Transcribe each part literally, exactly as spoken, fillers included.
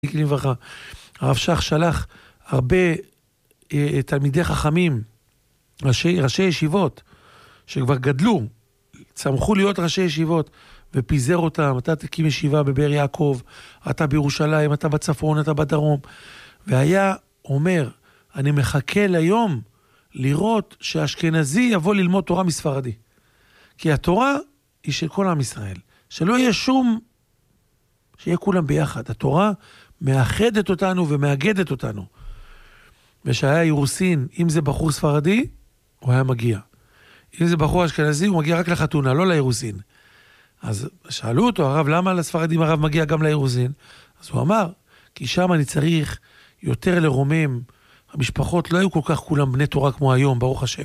הרב שך שלח הרבה אה, תלמידי חכמים, ראשי, ראשי ישיבות, שכבר גדלו, צמחו להיות ראשי ישיבות, ופיזר אותם. אתה תקים ישיבה בבאר יעקב, אתה בירושלים, אתה בצפון, אתה בדרום. והיה אומר, אני מחכה ליום לראות שהאשכנזי יבוא ללמוד תורה מספרדי. כי התורה היא של כל עם ישראל. שלא יהיה שום, שיהיה כולם ביחד. התורה מאחדת אותנו ומאגדת אותנו. ושהיה אירוסין, אם זה בחור ספרדי, הוא היה מגיע. אם זה בחור אשכנזי, הוא מגיע רק לחתונה, לא לאירוסין. אז שאלו אותו, הרב, למה לספרדים הרב מגיע גם לאירוסין? אז הוא אמר, כי שם אני צריך יותר לרומם. המשפחות לא היו כל כך כולם בני תורה כמו היום, ברוך השם.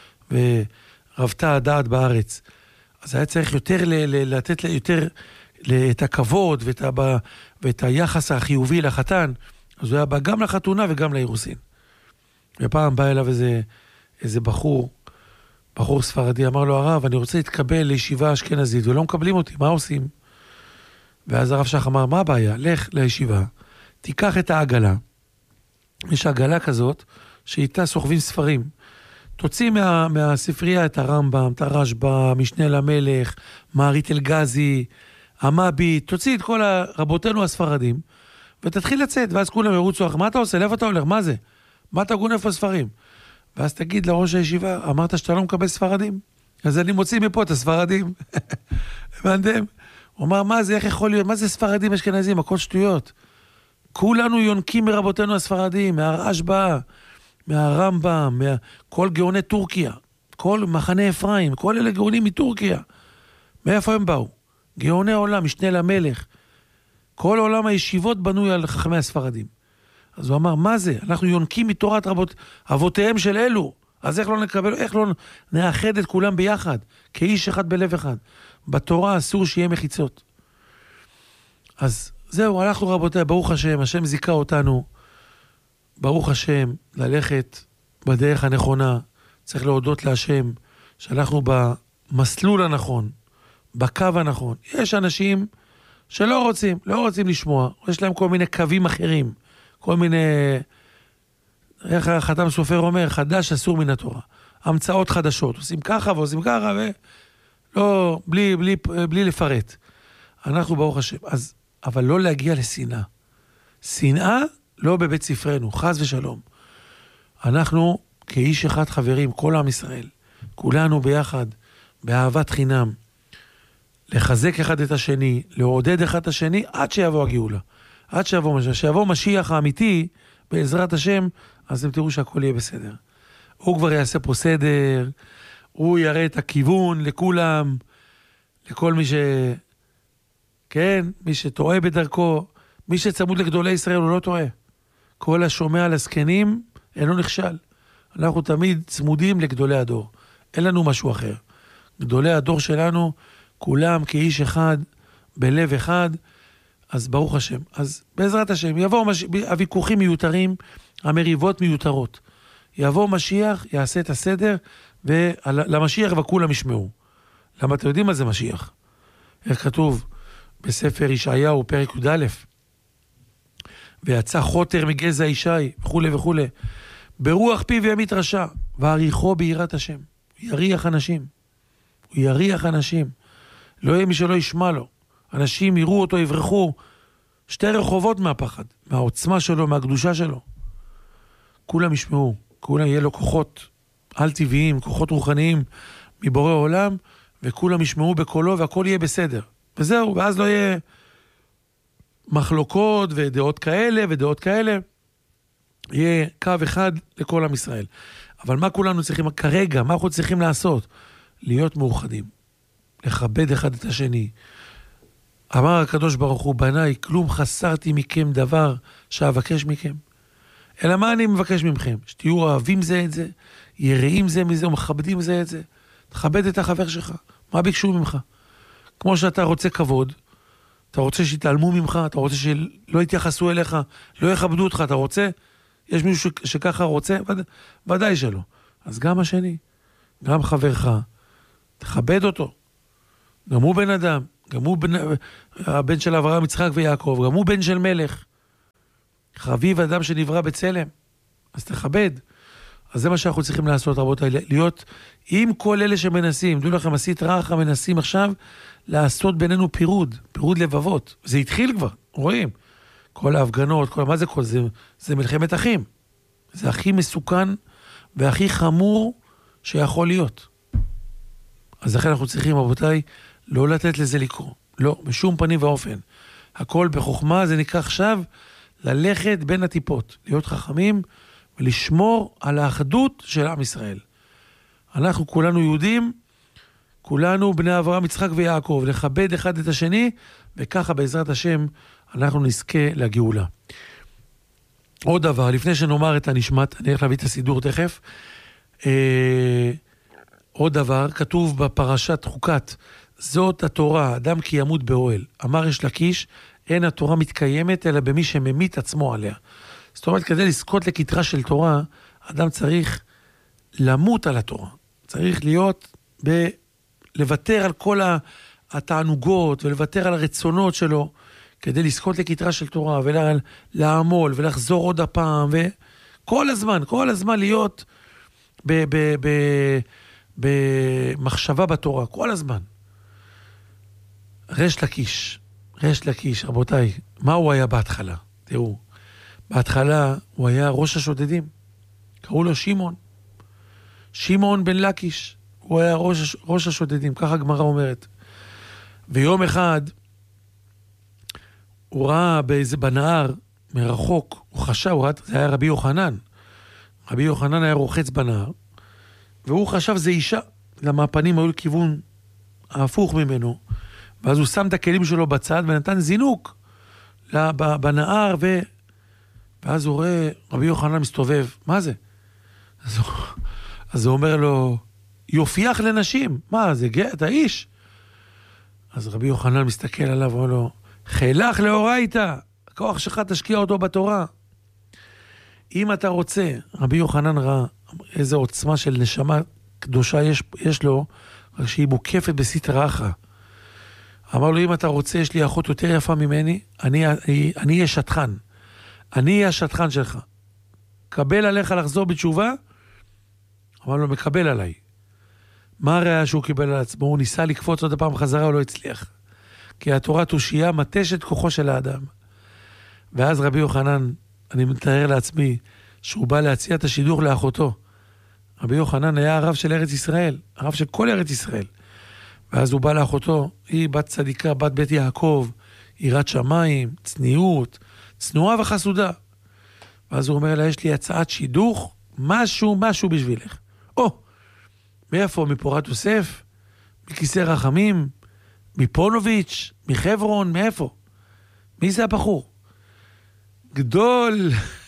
ורבתה הדעת בארץ. אז היה צריך יותר ל- ל- לתת יותר את הכבוד ואת, ה- ואת היחס החיובי לחתן. אז הוא היה בא גם לחתונה וגם לאירוסין. ופעם בא אליו איזה, איזה בחור, בחור ספרדי, אמר לו, הרב, אני רוצה להתקבל לישיבה אשכנזית, ולא מקבלים אותי, מה עושים? ואז הרב שך אמר, מה הבעיה? לך לישיבה, תיקח את העגלה, יש עגלה כזאת, שאיתה סוחבים ספרים, תוציא מה, מהספרייה את הרמב"ם, את הרשב"א, משנה למלך, מערית אלגזי, המביט, תוציא את כל רבותינו הספרדים, ותתחיל לצאת, ואז כולם ירוצו, מה אתה עושה? לאיפה אתה הולך? מה זה? מה אתה גונב הספרים? ואז תגיד לראש הישיבה, אמרת שאתה לא מקבל ספרדים? אז אני מוציא מפה את הספרדים. הבנתם? הוא אמר, מה זה, איך יכול להיות? מה זה ספרדים אשכנזים? הכל שטויות. כולנו יונקים מרבותינו הספרדים, מהרשב"א, מהרמב"ם, מה... כל גאוני טורקיה, כל מחנה אפרים, כל אלה גאונים מטורקיה. מאיפה הם באו? גאוני עולם, משנה למלך. כל עולם הישיבות בנוי על חכמי הספרדים. אז הוא אמר, מה זה? אנחנו יונקים מתורת רבות, אבותיהם של אלו. אז איך לא נקבל, איך לא נאחד את כולם ביחד, כאיש אחד בלב אחד. בתורה אסור שיהיה מחיצות. אז זהו, הלכנו רבותיי, ברוך השם, השם זיכה אותנו, ברוך השם, ללכת בדרך הנכונה. צריך להודות להשם, שאנחנו במסלול הנכון, בקו הנכון. יש אנשים שלא רוצים, לא רוצים לשמוע, יש להם כל מיני קווים אחרים, כל מיני, איך החתם סופר אומר, חדש אסור מן התורה. המצאות חדשות, עושים ככה ועושים ככה, ולא, בלי, בלי, בלי לפרט. אנחנו ברוך השם. אז, אבל לא להגיע לשנאה. שנאה לא בבית ספרנו, חס ושלום. אנחנו כאיש אחד חברים, כל עם ישראל, כולנו ביחד, באהבת חינם, לחזק אחד את השני, לעודד אחד את השני, עד שיבוא הגאולה. עד שיבוא משיח, שיבוא משיח האמיתי, בעזרת השם, אז אתם תראו שהכל יהיה בסדר. הוא כבר יעשה פה סדר, הוא יראה את הכיוון לכולם, לכל מי ש... כן, מי שטועה בדרכו, מי שצמוד לגדולי ישראל הוא לא טועה. כל השומע על הזקנים אינו נכשל. אנחנו תמיד צמודים לגדולי הדור. אין לנו משהו אחר. גדולי הדור שלנו, כולם כאיש אחד, בלב אחד, אז ברוך השם. אז בעזרת השם, יבוא מש... הוויכוחים מיותרים, המריבות מיותרות. יבוא משיח, יעשה את הסדר, ולמשיח וכולם ישמעו. למה אתם יודעים מה זה משיח? איך כתוב בספר ישעיהו, פרק י"א, ויצא חוטר מגזע ישי, וכו' וכו'. ברוח פיו ימית רשע, ועריכו ביראת השם. הוא יריח אנשים. הוא יריח אנשים. לא יהיה מי שלא ישמע לו. אנשים יראו אותו, יברחו שתי רחובות מהפחד, מהעוצמה שלו, מהקדושה שלו. כולם ישמעו, כולם יהיה לו כוחות על טבעיים, כוחות רוחניים מבורא עולם, וכולם ישמעו בקולו והכל יהיה בסדר. וזהו, ואז לא יהיה מחלוקות ודעות כאלה ודעות כאלה. יהיה קו אחד לכל עם ישראל. אבל מה כולנו צריכים כרגע, מה אנחנו צריכים לעשות? להיות מאוחדים. לכבד אחד את השני. אמר הקדוש ברוך הוא, בניי, כלום חסרתי מכם דבר שאבקש מכם. אלא מה אני מבקש מכם? שתהיו אוהבים זה את זה, יראים זה מזה, ומכבדים זה את זה. תכבד את החבר שלך. מה ביקשו ממך? כמו שאתה רוצה כבוד, אתה רוצה שיתעלמו ממך, אתה רוצה שלא יתייחסו אליך, לא יכבדו אותך, אתה רוצה? יש מישהו ש- שככה רוצה? וד... ודאי שלא. אז גם השני, גם חברך, תכבד אותו. גם הוא בן אדם, גם הוא בן, הבן של אברהם, יצחק ויעקב, גם הוא בן של מלך. חביב אדם שנברא בצלם, אז תכבד. אז זה מה שאנחנו צריכים לעשות, רבותיי, להיות עם כל אלה שמנסים. דעו לכם, עשית רעך מנסים עכשיו לעשות בינינו פירוד, פירוד לבבות. זה התחיל כבר, רואים. כל ההפגנות, כל, מה זה כל זה? זה מלחמת אחים. זה הכי מסוכן והכי חמור שיכול להיות. אז לכן אנחנו צריכים, רבותיי, לא לתת לזה לקרוא. לא, בשום פנים ואופן. הכל בחוכמה, זה נקרא עכשיו ללכת בין הטיפות, להיות חכמים ולשמור על האחדות של עם ישראל. אנחנו כולנו יהודים, כולנו בני אברהם, יצחק ויעקב, לכבד אחד את השני, וככה בעזרת השם אנחנו נזכה לגאולה. עוד דבר, לפני שנאמר את הנשמת, אני הולך להביא את הסידור תכף, אה, עוד דבר, כתוב בפרשת חוקת, זאת התורה, אדם כי ימות באוהל. אמר יש לקיש, אין התורה מתקיימת, אלא במי שממית עצמו עליה. זאת אומרת, כדי לזכות לכתרה של תורה, אדם צריך למות על התורה. צריך להיות, ב... לוותר על כל התענוגות, ולוותר על הרצונות שלו, כדי לזכות לכתרה של תורה, ולעמול, ולחזור עוד הפעם, וכל הזמן, כל הזמן להיות ב... ב... ב... במחשבה בתורה, כל הזמן. רש לקיש, רש לקיש, רבותיי, מה הוא היה בהתחלה? תראו, בהתחלה הוא היה ראש השודדים, קראו לו שמעון, שמעון בן לקיש, הוא היה ראש, ראש השודדים, ככה הגמרא אומרת. ויום אחד, הוא ראה באיזה בנהר, מרחוק, הוא חשב, הוא ראה, זה היה רבי יוחנן, רבי יוחנן היה רוחץ בנהר, והוא חשב זה אישה, למה הפנים היו לכיוון ההפוך ממנו, ואז הוא שם את הכלים שלו בצד ונתן זינוק בנהר, ו... ואז הוא רואה רבי יוחנן מסתובב, מה זה? אז הוא, אז הוא אומר לו, יופייך לנשים, מה זה, גאה, אתה איש? אז רבי יוחנן מסתכל עליו ואומר לו, חילך לאורייתא, הכוח שלך תשקיע אותו בתורה. אם אתה רוצה, רבי יוחנן ראה איזו עוצמה של נשמה קדושה יש, יש לו, רק שהיא מוקפת בסטרא אחרא. אמר לו, אם אתה רוצה, יש לי אחות יותר יפה ממני, אני אהיה שטחן. אני אהיה השטחן שלך. קבל עליך לחזור בתשובה? אמר לו, מקבל עליי. מה הראיה שהוא קיבל על עצמו? הוא ניסה לקפוץ עוד הפעם חזרה, הוא לא הצליח. כי התורה תושייה מתשת כוחו של האדם. ואז רבי יוחנן, אני מתאר לעצמי, שהוא בא להציע את השידוך לאחותו. רבי יוחנן היה הרב של ארץ ישראל, הרב של כל ארץ ישראל. ואז הוא בא לאחותו, היא בת צדיקה, בת בית יעקב, יראת שמיים, צניעות, צנועה וחסודה. ואז הוא אומר לה, יש לי הצעת שידוך, משהו, משהו בשבילך. או, מאיפה? מפורת יוסף? מכיסא רחמים? מפונוביץ'? מחברון? מאיפה? מי זה הבחור? גדול,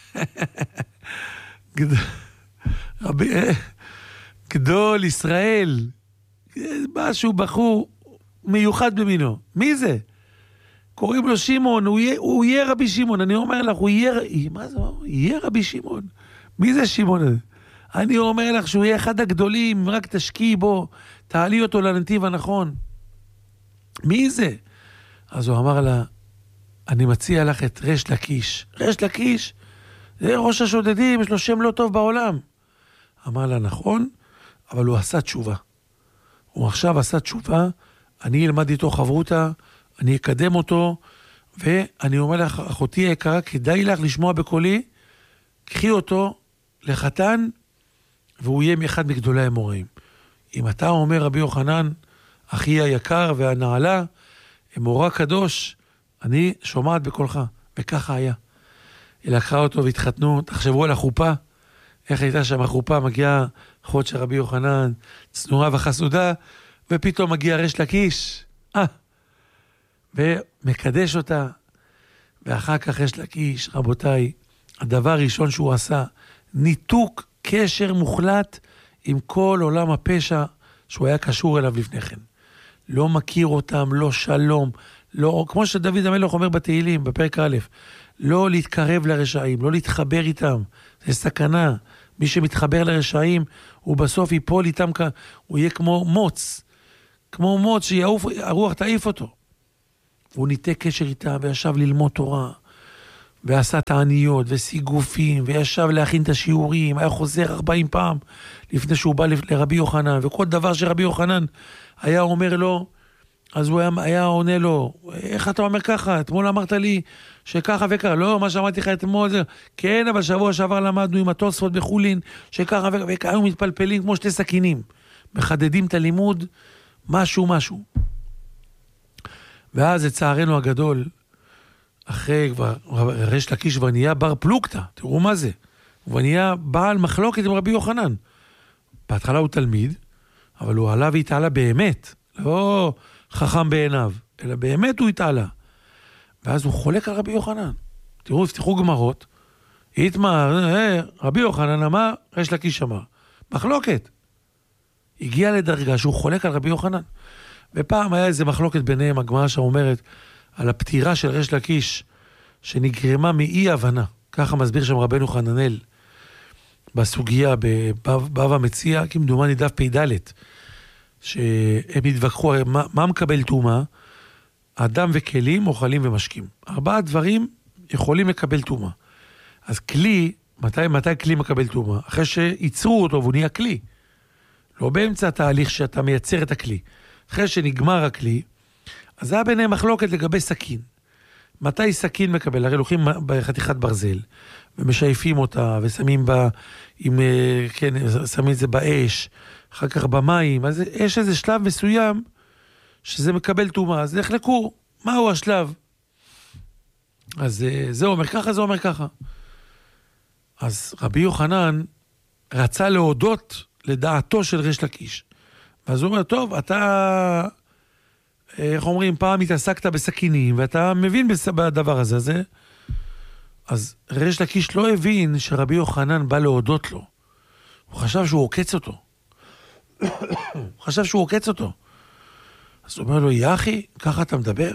גדול, רבי, גדול ישראל, משהו בחור מיוחד במינו. מי זה? קוראים לו שמעון, הוא יהיה, הוא יהיה רבי שמעון, אני אומר לך, הוא יהיה, מה זה? הוא יהיה רבי שמעון. מי זה שמעון? אני אומר לך שהוא יהיה אחד הגדולים, רק תשקיעי בו, תעלי אותו לנתיב הנכון. מי זה? אז הוא אמר לה, אני מציע לך את רש לקיש. רש לקיש, זה ראש השודדים, יש לו שם לא טוב בעולם. אמר לה, נכון, אבל הוא עשה תשובה. הוא עכשיו עשה תשובה, אני אלמד איתו חברותה, אני אקדם אותו, ואני אומר לך, אחותי היקרה, כדאי לך לשמוע בקולי, קחי אותו לחתן, והוא יהיה מאחד מגדולי המוראים. אם אתה אומר, רבי יוחנן, אחי היקר והנעלה, מורה קדוש, אני שומעת בקולך, וככה היה. היא לקחה אותו והתחתנו, תחשבו על החופה, איך הייתה שם החופה, מגיעה אחות של רבי יוחנן, צנועה וחסודה, ופתאום מגיע רש לקיש, אה, ומקדש אותה, ואחר כך רש לקיש, רבותיי, הדבר הראשון שהוא עשה, ניתוק קשר מוחלט עם כל עולם הפשע שהוא היה קשור אליו לפני כן. לא מכיר אותם, לא שלום, לא, כמו שדוד המלך אומר בתהילים, בפרק א', לא להתקרב לרשעים, לא להתחבר איתם, זה סכנה. מי שמתחבר לרשעים, הוא בסוף ייפול איתם, הוא יהיה כמו מוץ, כמו מוץ שהרוח תעיף אותו. והוא ניתק קשר איתם, וישב ללמוד תורה, ועשה תעניות וסיגופים, וישב להכין את השיעורים, היה חוזר ארבעים פעם לפני שהוא בא לרבי יוחנן, וכל דבר שרבי יוחנן היה אומר לו, אז הוא היה, היה עונה לו, איך אתה אומר ככה? אתמול אמרת לי שככה וככה, לא, מה שאמרתי לך אתמול זה, כן, אבל שבוע שעבר למדנו עם התוספות בחולין, שככה וככה, היו מתפלפלים כמו שתי סכינים, מחדדים את הלימוד, משהו משהו. ואז לצערנו הגדול, אחרי כבר, ריש לקיש כבר נהיה בר פלוגתא, תראו מה זה, הוא נהיה בעל מחלוקת עם רבי יוחנן. בהתחלה הוא תלמיד, אבל הוא עלה והתעלה באמת, לא חכם בעיניו, אלא באמת הוא התעלה. ואז הוא חולק על רבי יוחנן. תראו, הפתחו גמרות, התמר, אה, רבי יוחנן אמר, ריש לקיש אמר. מחלוקת. הגיע לדרגה שהוא חולק על רבי יוחנן. ופעם היה איזה מחלוקת ביניהם, הגמרא שאומרת, על הפטירה של ריש לקיש, שנגרמה מאי הבנה. ככה מסביר שם רבנו חננאל, בסוגיה, בבבא מציעא, כמדומני דף פ"ד, שהם התווכחו, מה, מה מקבל טומאה? אדם וכלים, אוכלים ומשקים. ארבעה דברים יכולים לקבל טומאה. אז כלי, מתי, מתי כלי מקבל טומאה? אחרי שייצרו אותו והוא נהיה כלי. לא באמצע התהליך שאתה מייצר את הכלי. אחרי שנגמר הכלי, אז היה ביניהם מחלוקת לגבי סכין. מתי סכין מקבל? הרי לוקחים בחתיכת ברזל, ומשייפים אותה, ושמים בה, עם, כן, שמים את זה באש, אחר כך במים, אז יש איזה שלב מסוים, שזה מקבל טומאה, אז נחלקו, מהו השלב? אז זה אומר ככה, זה אומר ככה. אז רבי יוחנן רצה להודות לדעתו של ריש לקיש. ואז הוא אומר, טוב, אתה, איך אומרים, פעם התעסקת בסכינים, ואתה מבין בדבר הזה, זה. אז ריש לקיש לא הבין שרבי יוחנן בא להודות לו. הוא חשב שהוא עוקץ אותו. הוא חשב שהוא עוקץ אותו. אז הוא אומר לו, יא אחי, ככה אתה מדבר?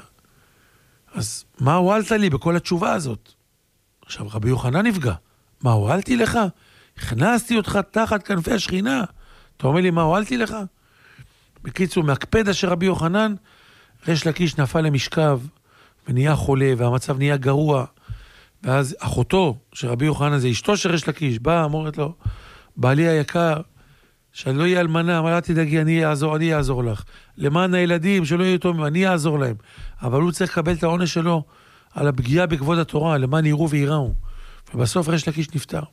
אז מה הועלת לי בכל התשובה הזאת? עכשיו רבי יוחנן נפגע. מה הועלתי לך? הכנסתי אותך תחת כנפי השכינה. אתה אומר לי, מה הועלתי לך? בקיצור, מהקפדה של רבי יוחנן, ריש לקיש נפל למשכב, ונהיה חולה, והמצב נהיה גרוע. ואז אחותו של רבי יוחנן, זה אשתו של ריש לקיש, באה, אמרת לו, בעלי היקר, שאני לא אהיה אלמנה, אבל אל תדאגי, אני אעזור, אני אעזור לך. למען הילדים, שלא יהיו טובים, אני אעזור להם. אבל הוא צריך לקבל את העונש שלו על הפגיעה בכבוד התורה, למען יראו ויראו. ובסוף ריש לקיש נפטר.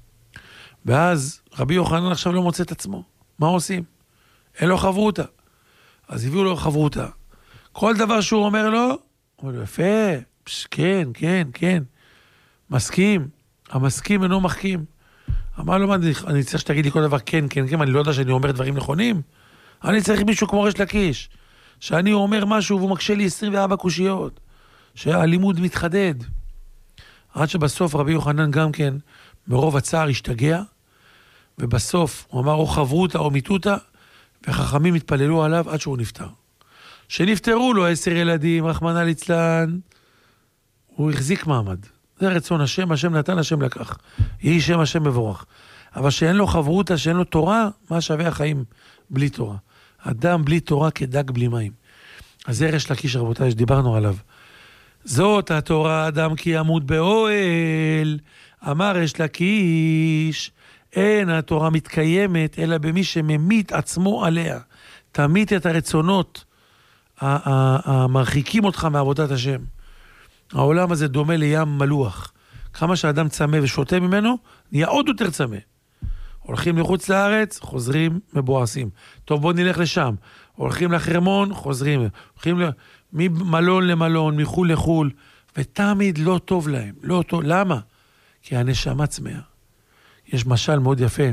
ואז רבי יוחנן עכשיו לא מוצא את עצמו. מה עושים? אין לו חברותה. אז הביאו לו חברותה. כל דבר שהוא אומר לו, הוא אומר לו, יפה, פש, כן, כן, כן. מסכים. המסכים אינו מחכים. אמר לו, אני, אני צריך שתגיד לי כל דבר, כן, כן, כן, אני לא יודע שאני אומר דברים נכונים. אני צריך מישהו כמו ריש לקיש, שאני אומר משהו והוא מקשה לי עשרים וארבע קושיות, שהלימוד מתחדד. עד שבסוף רבי יוחנן גם כן, מרוב הצער השתגע, ובסוף הוא אמר, או חברותה או מיתותה, וחכמים התפללו עליו עד שהוא נפטר. שנפטרו לו עשר ילדים, רחמנא ליצלן, הוא החזיק מעמד. זה רצון השם, השם נתן, השם לקח. יהי שם השם מבורך. אבל שאין לו חברותה, שאין לו תורה, מה שווה החיים בלי תורה? אדם בלי תורה כדג בלי מים. אז זה ריש לקיש, רבותיי, שדיברנו עליו. זאת התורה, אדם כי ימות באוהל, אמר ריש לקיש, אין התורה מתקיימת, אלא במי שממית עצמו עליה. תמית את הרצונות המרחיקים אותך מעבודת השם. העולם הזה דומה לים מלוח. כמה שאדם צמא ושותה ממנו, נהיה עוד יותר צמא. הולכים לחוץ לארץ, חוזרים מבואסים. טוב, בוא נלך לשם. הולכים לחרמון, חוזרים. הולכים ממלון למלון, מחול לחול, ותמיד לא טוב להם. לא טוב. למה? כי הנשמה צמאה. יש משל מאוד יפה.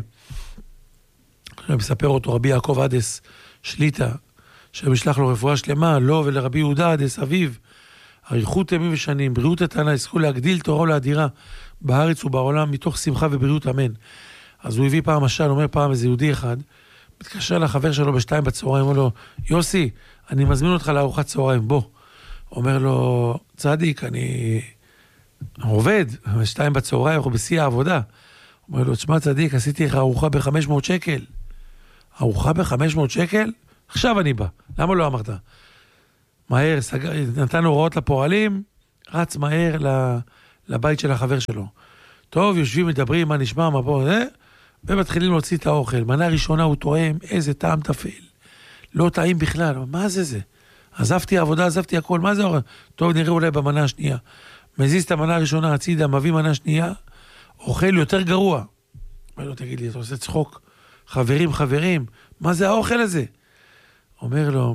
אני מספר אותו רבי יעקב עדס שליטה, שמשלח לו רפואה שלמה, לו ולרבי יהודה עדס אביו, אריכות ימים ושנים, בריאות איתנה, יזכו להגדיל תורה ולאדירה בארץ ובעולם מתוך שמחה ובריאות אמן. אז הוא הביא פעם משל, אומר פעם איזה יהודי אחד, מתקשר לחבר שלו בשתיים בצהריים, אומר לו, יוסי, אני מזמין אותך לארוחת צהריים, בוא. אומר לו, צדיק, אני עובד, בשתיים בצהריים, אנחנו בשיא העבודה. אומר לו, תשמע צדיק, עשיתי לך ארוחה ב-חמש מאות שקל. ארוחה ב-חמש מאות שקל? עכשיו אני בא. למה לא אמרת? מהר, סג... נתן הוראות לפועלים, רץ מהר לבית של החבר שלו. טוב, יושבים, מדברים, מה נשמע, מה פה, אה? ומתחילים להוציא את האוכל. מנה ראשונה הוא טועם, איזה טעם תפל. לא טעים בכלל, מה זה זה? עזבתי עבודה, עזבתי הכל, מה זה אוכל? טוב, נראה אולי במנה השנייה. מזיז את המנה הראשונה הצידה, מביא מנה שנייה, אוכל יותר גרוע. מה לא תגיד לי, אתה עושה צחוק? חברים, חברים, מה זה האוכל הזה? אומר לו,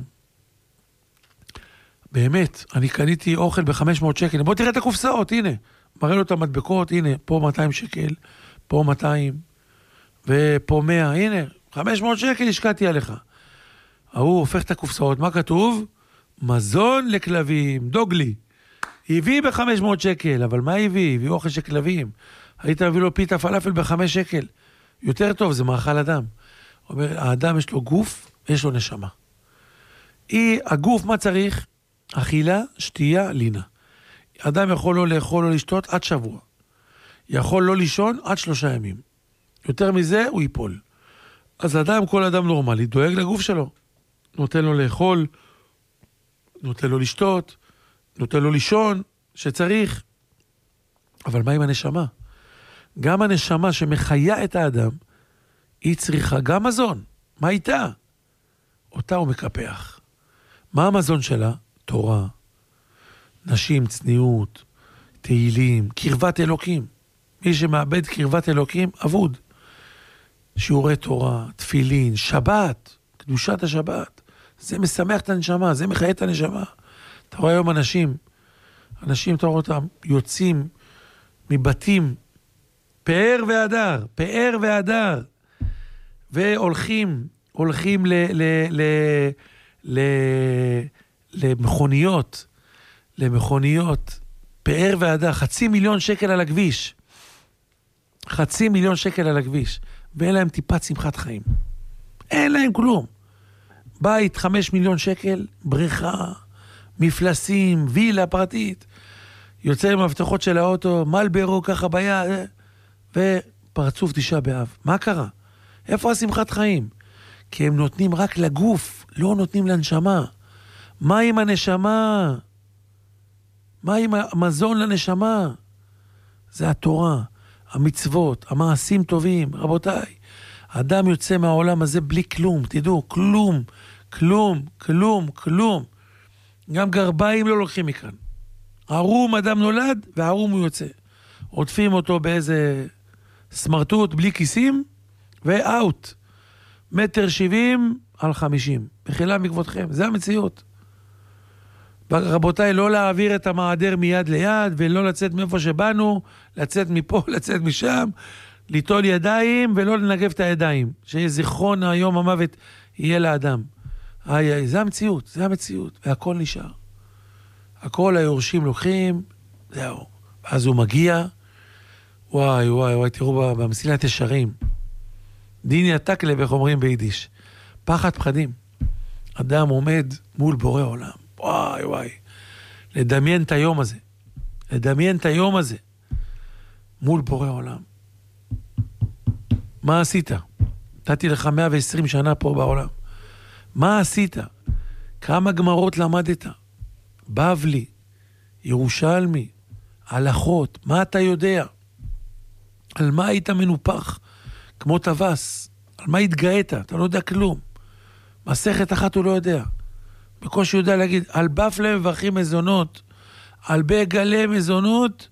באמת, אני קניתי אוכל ב-חמש מאות שקל, בוא תראה את הקופסאות, הנה. מראה לו את המדבקות, הנה, פה מאתיים שקל, פה מאתיים, ופה מאה, הנה, חמש מאות שקל השקעתי עליך. הוא הופך את הקופסאות, מה כתוב? מזון לכלבים, דוגלי. הביא ב-חמש מאות שקל, אבל מה הביא? הביא אוכל של כלבים. היית מביא לו פיתה פלאפל ב-חמש שקל. יותר טוב, זה מאכל אדם. אומר, האדם יש לו גוף, יש לו נשמה. היא, הגוף, מה צריך? אכילה, שתייה, לינה. אדם יכול לא לאכול או לשתות עד שבוע. יכול לא לישון עד שלושה ימים. יותר מזה, הוא ייפול. אז אדם, כל אדם נורמלי, דואג לגוף שלו. נותן לו לאכול, נותן לו לשתות, נותן לו לישון, שצריך. אבל מה עם הנשמה? גם הנשמה שמחיה את האדם, היא צריכה גם מזון. מה איתה? אותה הוא מקפח. מה המזון שלה? תורה, נשים, צניעות, תהילים, קרבת אלוקים. מי שמאבד קרבת אלוקים, אבוד. שיעורי תורה, תפילין, שבת, קדושת השבת. זה משמח את הנשמה, זה מחיה את הנשמה. אתה רואה היום אנשים, אנשים, אתה רואה אותם, יוצאים מבתים, פאר והדר, פאר והדר, והולכים, הולכים ל, ל, ל, ל, למכוניות, למכוניות, פאר והדר, חצי מיליון שקל על הכביש, חצי מיליון שקל על הכביש, ואין להם טיפת שמחת חיים. אין להם כלום. בית, חמש מיליון שקל, בריכה, מפלסים, וילה פרטית, יוצא עם המפתחות של האוטו, מלברו ככה ביד, ופרצוף תשעה באב. מה קרה? איפה השמחת חיים? כי הם נותנים רק לגוף, לא נותנים לנשמה. מה עם הנשמה? מה עם המזון לנשמה? זה התורה, המצוות, המעשים טובים. רבותיי, האדם יוצא מהעולם הזה בלי כלום, תדעו, כלום, כלום, כלום, כלום. גם גרביים לא לוקחים מכאן. ערום אדם נולד, וערום הוא יוצא. עוטפים אותו באיזה סמרטוט בלי כיסים, ואוט. מטר שבעים על חמישים. בחילה מכבודכם, זה המציאות. רבותיי, לא להעביר את המעדר מיד ליד, ולא לצאת מאיפה שבאנו, לצאת מפה, לצאת משם, ליטול ידיים, ולא לנגב את הידיים. שיהיה זיכרון היום המוות יהיה לאדם. איי, איי, זה המציאות, זה המציאות, והכל נשאר. הכל היורשים לוקחים, זהו. ואז הוא מגיע, וואי, וואי, וואי, תראו במסילת ישרים. דיני התקלב, איך אומרים ביידיש. פחד פחדים. אדם עומד מול בורא עולם. וואי, וואי. לדמיין את היום הזה. לדמיין את היום הזה. מול בורא עולם. מה עשית? נתתי לך מאה ועשרים שנה פה בעולם. מה עשית? כמה גמרות למדת? בבלי, ירושלמי, הלכות, מה אתה יודע? על מה היית מנופח? כמו טווס, על מה התגאית? אתה לא יודע כלום. מסכת אחת הוא לא יודע. בקושי יודע להגיד, על בפלה מברכים מזונות, על בגלה מזונות,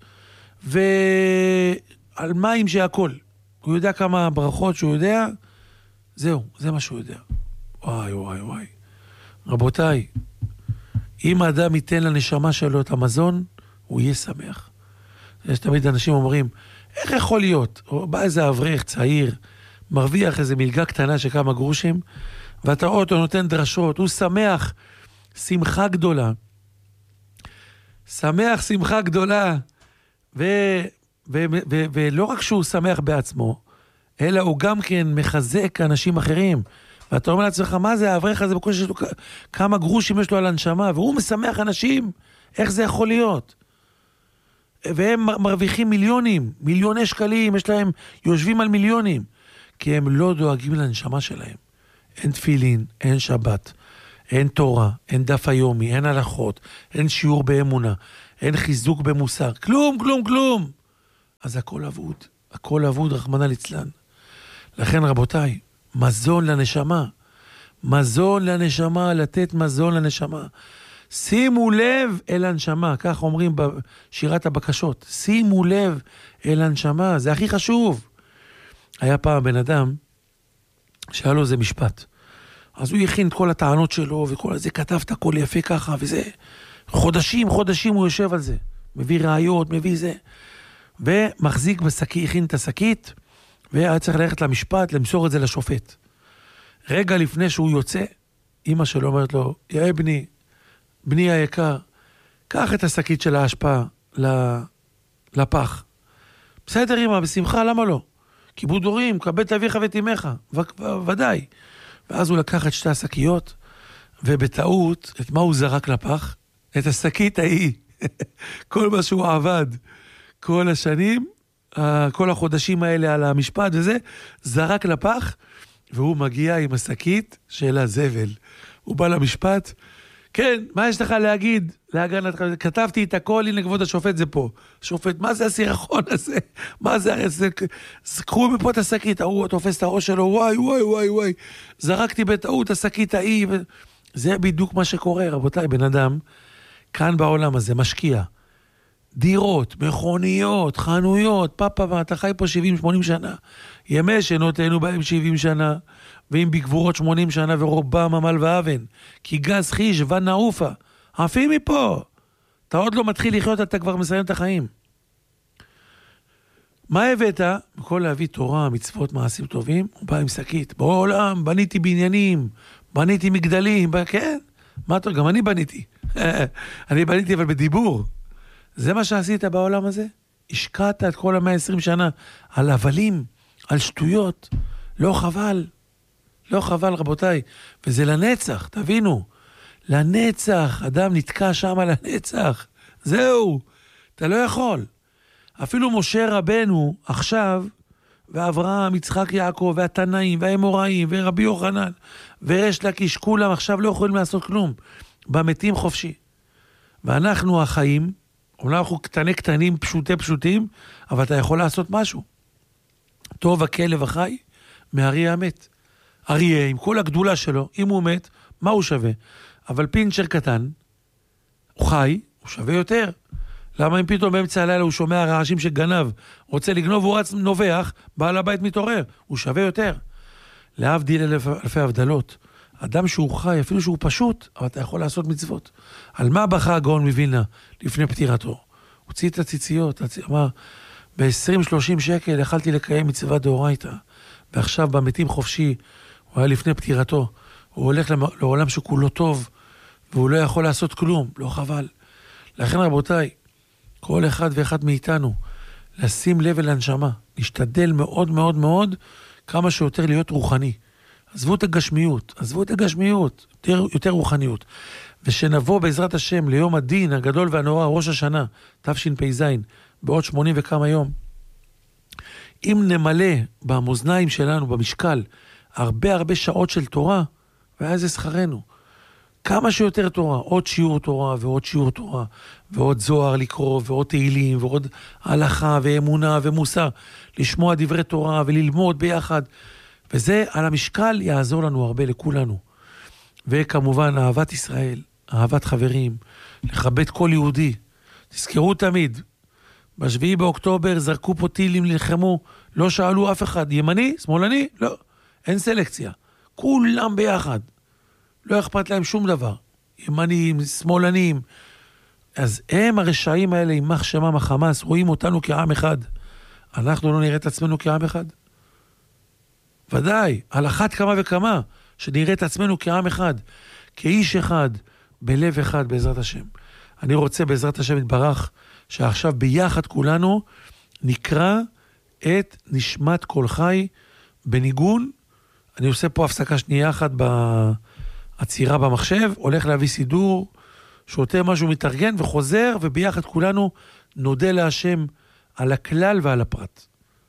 ועל מים שהכל. הוא יודע כמה ברכות שהוא יודע, זהו, זה מה שהוא יודע. וואי, וואי, וואי. רבותיי, אם האדם ייתן לנשמה שלו את המזון, הוא יהיה שמח. יש תמיד אנשים אומרים, איך יכול להיות? או בא איזה אברך צעיר, מרוויח איזה מלגה קטנה של כמה גרושים, ואתה רואה אותו נותן דרשות, הוא שמח, שמחה גדולה. שמח שמחה גדולה, ו, ו, ו, ו, ולא רק שהוא שמח בעצמו, אלא הוא גם כן מחזק אנשים אחרים. ואתה אומר לעצמך, מה זה האברך הזה? בקושי יש לו כמה גרושים יש לו על הנשמה, והוא משמח אנשים. איך זה יכול להיות? והם מרוויחים מיליונים, מיליוני שקלים, יש להם, יושבים על מיליונים, כי הם לא דואגים לנשמה שלהם. אין תפילין, אין שבת, אין תורה, אין דף היומי, אין הלכות, אין שיעור באמונה, אין חיזוק במוסר, כלום, כלום, כלום. אז הכל אבוד, הכל אבוד, רחמנא ליצלן. לכן רבותיי, מזון לנשמה, מזון לנשמה, לתת מזון לנשמה. שימו לב אל הנשמה, כך אומרים בשירת הבקשות, שימו לב אל הנשמה, זה הכי חשוב. היה פעם בן אדם, שהיה לו איזה משפט, אז הוא הכין את כל הטענות שלו, וכל זה כתב את הכל יפה ככה, וזה, חודשים, חודשים הוא יושב על זה, מביא ראיות, מביא זה, ומחזיק בשקית, הכין את השקית, והיה צריך ללכת למשפט, למסור את זה לשופט. רגע לפני שהוא יוצא, אמא שלו אומרת לו, יא בני, בני היקר, קח את השקית של ההשפעה לפח. בסדר אמא, בשמחה, למה לא? כיבוד הורים, כבד את אביך ואת אמך, ודאי. ואז הוא לקח את שתי השקיות, ובטעות, את מה הוא זרק לפח? את השקית ההיא. כל מה שהוא עבד, כל השנים, כל החודשים האלה על המשפט וזה, זרק לפח, והוא מגיע עם השקית של הזבל. הוא בא למשפט, כן, מה יש לך להגיד? להגנת, כתבתי את הכל, הנה כבוד השופט זה פה. שופט, מה זה הסירחון הזה? מה זה? זה קחו מפה את השקית, הוא תופס את הראש שלו, וואי, וואי, וואי, וואי. זרקתי בטעות השקית ההיא. ו... זה בדיוק מה שקורה, רבותיי, בן אדם, כאן בעולם הזה, משקיע. דירות, מכוניות, חנויות, פאפה, אתה חי פה שבעים שמונים שנה. ימי שנותינו בהם שבעים שנה, ואם בגבורות שמונים שנה ורובם עמל ואבן, כי גז חיש ונעופה, עפים מפה. אתה עוד לא מתחיל לחיות, אתה כבר מסיים את החיים. מה הבאת? בכל להביא תורה, מצוות, מעשים טובים, הוא בא עם שקית. בעולם בניתי בניינים, בניתי מגדלים, כן? מה אתה, גם אני בניתי. אני בניתי אבל בדיבור. זה מה שעשית בעולם הזה? השקעת את כל המאה עשרים שנה על הבלים, על שטויות. לא חבל. לא חבל, רבותיי. וזה לנצח, תבינו. לנצח. אדם נתקע שם על הנצח. זהו. אתה לא יכול. אפילו משה רבנו עכשיו, ואברהם, יצחק, יעקב, והתנאים, והאמוראים, ורבי יוחנן, וריש לקיש, כולם עכשיו לא יכולים לעשות כלום. במתים חופשי. ואנחנו החיים, אומנם אנחנו קטני קטנים, פשוטי פשוטים, אבל אתה יכול לעשות משהו. טוב הכלב החי, מהאריה המת. אריה, עם כל הגדולה שלו, אם הוא מת, מה הוא שווה? אבל פינצ'ר קטן, הוא חי, הוא שווה יותר. למה אם פתאום באמצע הלילה הוא שומע רעשים שגנב, רוצה לגנוב, הוא רץ נובח, בעל הבית מתעורר, הוא שווה יותר. להבדיל אלף, אלפי הבדלות. אדם שהוא חי, אפילו שהוא פשוט, אבל אתה יכול לעשות מצוות. על מה בכה הגאון מווילנה לפני פטירתו? הוציא את הציציות, אמר, ב-עשרים שלושים שקל יכלתי לקיים מצוות דאורייתא, ועכשיו במתים חופשי, הוא היה לפני פטירתו, הוא הולך לעולם שכולו טוב, והוא לא יכול לעשות כלום, לא חבל. לכן רבותיי, כל אחד ואחד מאיתנו, לשים לב אל הנשמה, להשתדל מאוד מאוד מאוד, כמה שיותר להיות רוחני. עזבו את הגשמיות, עזבו את הגשמיות, יותר, יותר רוחניות. ושנבוא בעזרת השם ליום הדין הגדול והנורא, ראש השנה, תשפ"ז, בעוד שמונים וכמה יום. אם נמלא במאזניים שלנו, במשקל, הרבה הרבה שעות של תורה, והיה זה שכרנו. כמה שיותר תורה, עוד שיעור תורה ועוד שיעור תורה, ועוד זוהר לקרוא, ועוד תהילים, ועוד הלכה ואמונה ומוסר, לשמוע דברי תורה וללמוד ביחד, וזה על המשקל יעזור לנו הרבה לכולנו. וכמובן אהבת ישראל, אהבת חברים, לכבד כל יהודי. תזכרו תמיד, בשביעי באוקטובר זרקו פה טילים, נלחמו, לא שאלו אף אחד, ימני, שמאלני, לא, אין סלקציה. כולם ביחד. לא אכפת להם שום דבר. ימנים, שמאלנים. אז הם הרשעים האלה, יימח שמם החמאס, רואים אותנו כעם אחד. אנחנו לא נראה את עצמנו כעם אחד? ודאי, על אחת כמה וכמה, שנראה את עצמנו כעם אחד, כאיש אחד, בלב אחד בעזרת השם. אני רוצה בעזרת השם יתברך, שעכשיו ביחד כולנו נקרא את נשמת כל חי בניגון. אני עושה פה הפסקה שנייה אחת בעצירה במחשב, הולך להביא סידור, שותה משהו מתארגן וחוזר, וביחד כולנו נודה להשם על הכלל ועל הפרט.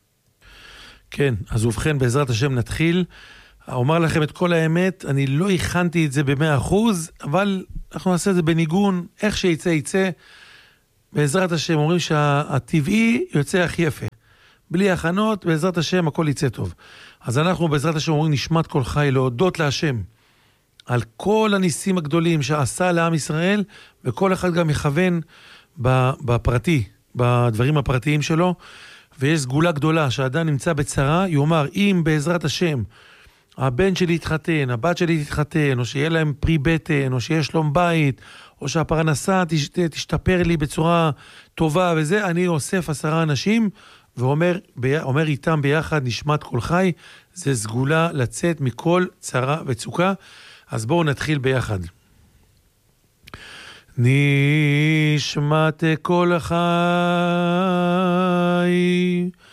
כן, אז ובכן בעזרת השם נתחיל. אומר לכם את כל האמת, אני לא הכנתי את זה במאה אחוז, אבל אנחנו נעשה את זה בניגון, איך שיצא יצא, בעזרת השם, אומרים שהטבעי יוצא הכי יפה. בלי הכנות, בעזרת השם, הכל יצא טוב. אז אנחנו בעזרת השם אומרים נשמת כל חי, להודות להשם על כל הניסים הגדולים שעשה לעם ישראל, וכל אחד גם יכוון בפרטי, בדברים הפרטיים שלו, ויש סגולה גדולה, שהאדם נמצא בצרה, יאמר, אם בעזרת השם, הבן שלי יתחתן, הבת שלי תתחתן, או שיהיה להם פרי בטן, או שיהיה שלום בית, או שהפרנסה תשתפר לי בצורה טובה, וזה, אני אוסף עשרה אנשים, ואומר אומר איתם ביחד, נשמת כל חי, זה סגולה לצאת מכל צרה וצוקה. אז בואו נתחיל ביחד. נשמת כל חי,